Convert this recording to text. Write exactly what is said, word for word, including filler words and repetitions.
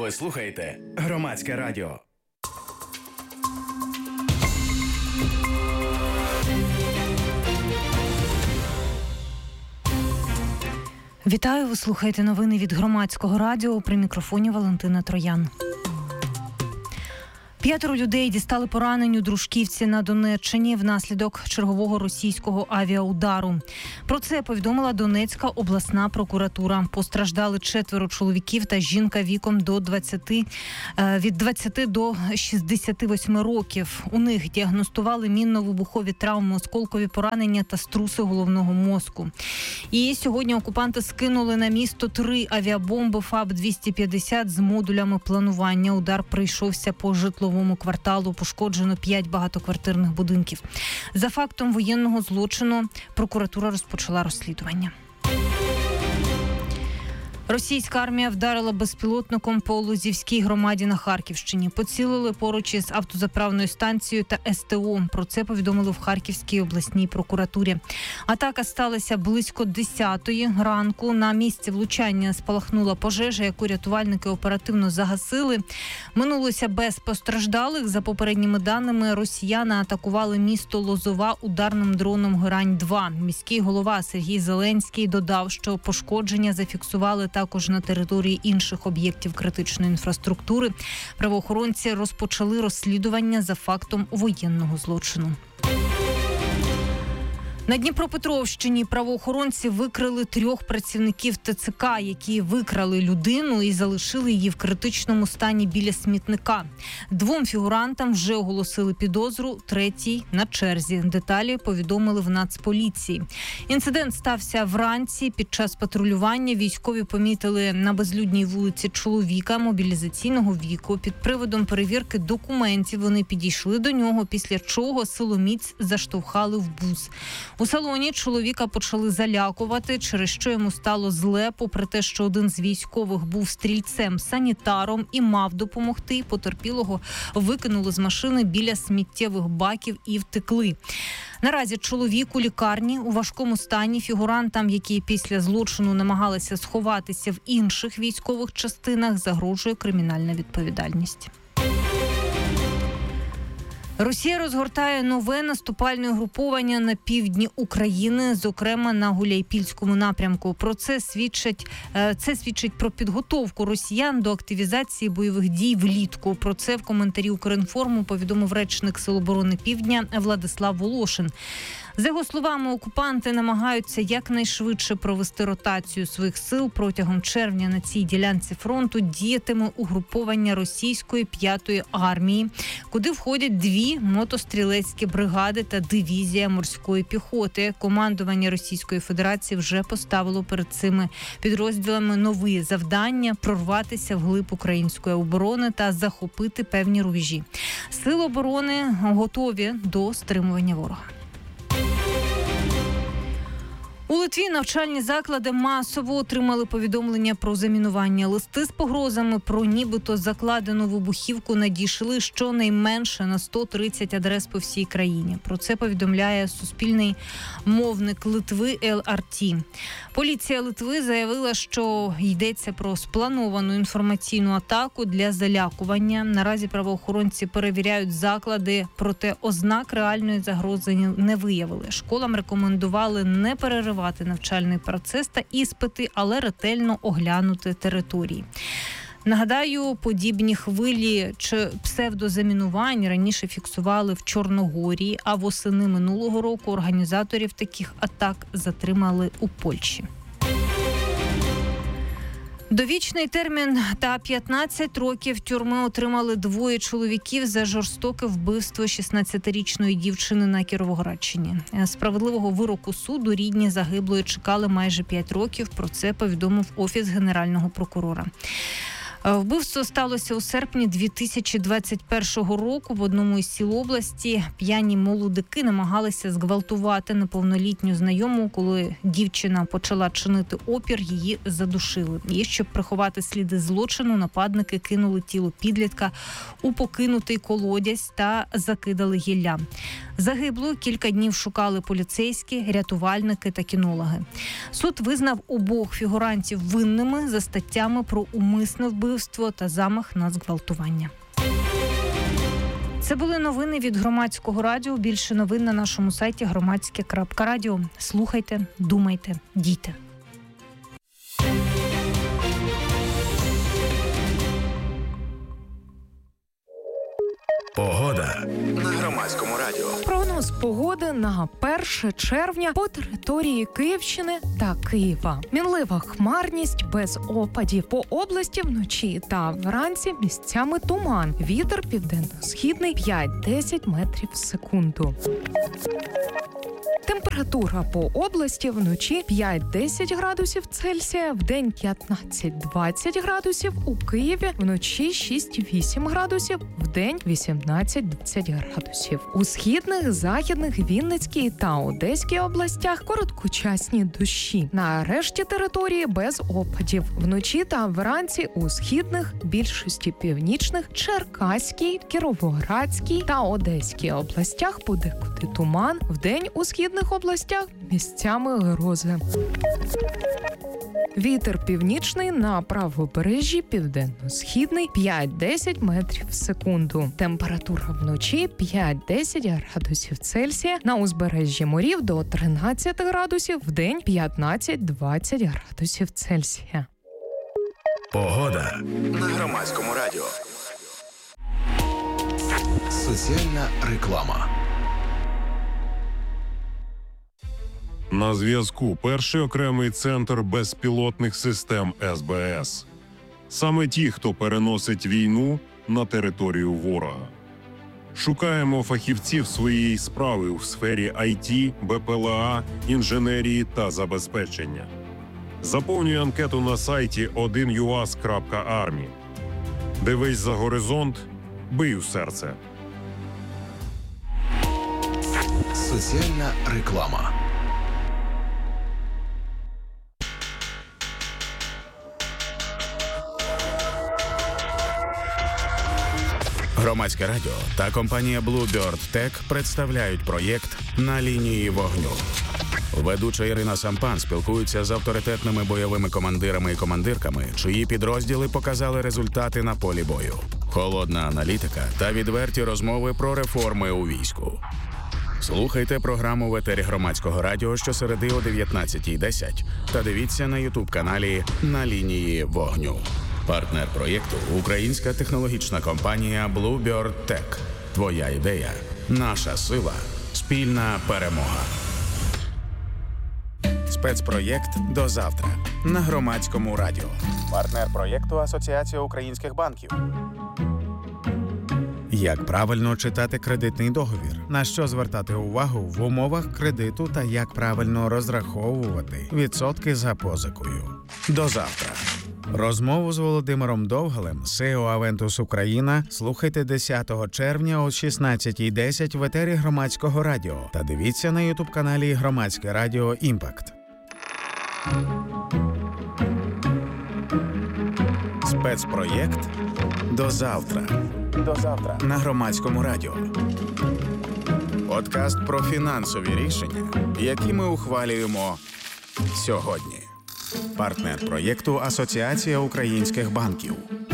Ви слухаєте Громадське радіо. Вітаю, ви слухаєте новини від Громадського радіо. При мікрофоні Валентина Троян. П'ятеро людей дістали поранень у Дружківці на Донеччині внаслідок чергового російського авіаудару. Про це повідомила Донецька обласна прокуратура. Постраждали четверо чоловіків та жінка віком до двадцяти, від двадцяти до шістдесяти восьми років. У них діагностували мінно-вибухові травми, осколкові поранення та струси головного мозку. І сьогодні окупанти скинули на місто три авіабомби ФАБ двісті п'ятдесят з модулями планування. Удар прийшовся по житловому кварталу, пошкоджено п'ять багатоквартирних будинків. За фактом воєнного злочину прокуратура розпочала розслідування. Російська армія вдарила безпілотником по Лозівській громаді на Харківщині. Поцілили поруч із автозаправною станцією та ес те о. Про це повідомили в Харківській обласній прокуратурі. Атака сталася близько десятої ранку. На місці влучання спалахнула пожежа, яку рятувальники оперативно загасили. Минулося без постраждалих. За попередніми даними, росіяни атакували місто Лозова ударним дроном Герань два. Міський голова Сергій Зеленський додав, що пошкодження зафіксували також на території інших об'єктів критичної інфраструктури. Правоохоронці розпочали розслідування за фактом воєнного злочину. На Дніпропетровщині правоохоронці викрили трьох працівників те це ка, які викрали людину і залишили її в критичному стані біля смітника. Двом фігурантам вже оголосили підозру, третій на черзі. Деталі повідомили в Нацполіції. Інцидент стався вранці. Під час патрулювання військові помітили на безлюдній вулиці чоловіка мобілізаційного віку. Під приводом перевірки документів вони підійшли до нього, після чого силоміць заштовхали в бус. У салоні чоловіка почали залякувати, через що йому стало зле, попри те, що один з військових був стрільцем-санітаром і мав допомогти. Потерпілого викинули з машини біля сміттєвих баків і втекли. Наразі чоловік у лікарні у важкому стані. Фігурантам, які після злочину намагалися сховатися в інших військових частинах, загрожує кримінальна відповідальність. Росія розгортає нове наступальне угруповання на півдні України, зокрема на Гуляйпільському напрямку. Про це свідчить, це свідчить про підготовку росіян до активізації бойових дій влітку. Про це в коментарі «Укрінформу» повідомив речник Сил оборони Півдня Владислав Волошин. За його словами, окупанти намагаються якнайшвидше провести ротацію своїх сил. Протягом червня на цій ділянці фронту діятиме угруповання російської п'ятої армії, куди входять дві мотострілецькі бригади та дивізія морської піхоти. Командування Російської Федерації вже поставило перед цими підрозділами нові завдання – прорватися вглиб української оборони та захопити певні рубежі. Сили оборони готові до стримування ворога. У Литві навчальні заклади масово отримали повідомлення про замінування. Листи з погрозами про нібито закладену вибухівку надійшли щонайменше на сто тридцять адрес по всій країні. Про це повідомляє суспільний мовник Литви ел ар ті. Поліція Литви заявила, що йдеться про сплановану інформаційну атаку для залякування. Наразі правоохоронці перевіряють заклади, проте ознак реальної загрози не виявили. Школам рекомендували не переривати навчальний процес та іспити, але ретельно оглянути території. Нагадаю, подібні хвилі чи псевдозамінувань раніше фіксували в Чорногорії, а восени минулого року організаторів таких атак затримали у Польщі. Довічний термін та п'ятнадцять років тюрми отримали двоє чоловіків за жорстоке вбивство шістнадцятирічної дівчини на Кіровоградщині. Справедливого вироку суду рідні загиблої чекали майже п'ять років. Про це повідомив Офіс Генерального прокурора. Вбивство сталося у серпні дві тисячі двадцять першого року в одному із сіл області. П'яні молодики намагалися зґвалтувати неповнолітню знайому. Коли дівчина почала чинити опір, її задушили. І щоб приховати сліди злочину, нападники кинули тіло підлітка у покинутий колодязь та закидали гіллям. Загиблу кілька днів шукали поліцейські, рятувальники та кінологи. Суд визнав обох фігурантів винними за статтями про умисне вбивство вбивство та замах на зґвалтування. Це були новини від Громадського радіо. Більше новин на нашому сайті громадське крапка радіо. Слухайте, думайте, дійте. Погода на Громадському радіо. Прогноз погоди на перше червня по території Київщини та Києва. Мінлива хмарність без опадів. По області вночі та вранці місцями туман. Вітер південно-східний п'ять-десять метрів в секунду. Температура по області вночі п'ять-десять градусів Цельсія, вдень п'ятнадцять-двадцять градусів, у Києві вночі шість-вісім градусів, вдень вісімнадцять-двадцять градусів. У східних, західних, Вінницькій та Одеській областях короткочасні дощі. На решті території без опадів. Вночі та вранці у східних, більшості північних, Черкаській, Кіровоградській та Одеській областях подекуди туман, вдень у східних областях місцями грози. Вітер північний на правобережжі, південно-східний п'ять-десять метрів в секунду. Температура вночі п'ять-десять градусів Цельсія, на узбережжі морів до тринадцять градусів, вдень п'ятнадцять-двадцять градусів Цельсія. Погода на Громадському радіо. Соціальна реклама. На зв'язку перший окремий центр безпілотних систем ес бе ес. Саме ті, хто переносить війну на територію ворога. Шукаємо фахівців своєї справи у сфері ай ті, бе пе ел а, інженерії та забезпечення. Заповнюй анкету на сайті один ю ас крапка армі. Дивись за горизонт, бий у серце. Соціальна реклама. Громадське радіо та компанія Bluebird Tech представляють проєкт «На лінії вогню». Ведуча Ірина Сампан спілкується з авторитетними бойовими командирами і командирками, чиї підрозділи показали результати на полі бою. Холодна аналітика та відверті розмови про реформи у війську. Слухайте програму в етері Громадського радіо щосереди о дев'ятнадцятій десять та дивіться на ютуб-каналі «На лінії вогню». Партнер проєкту – українська технологічна компанія Bluebird Tech. Твоя ідея – наша сила. Спільна перемога. Спецпроєкт «До завтра» на Громадському радіо. Партнер проєкту – Асоціація українських банків. Як правильно читати кредитний договір? На що звертати увагу в умовах кредиту та як правильно розраховувати відсотки за позикою? До завтра. Розмову з Володимиром Довгалем, сі і о Aventus Україна, слухайте десятого червня о шістнадцятій десять в етері Громадського радіо та дивіться на ютуб-каналі Громадське радіо Імпакт. Спецпроєкт «До завтра». До завтра на Громадському радіо. Подкаст про фінансові рішення, які ми ухвалюємо сьогодні. Партнер проєкту – Асоціація українських банків.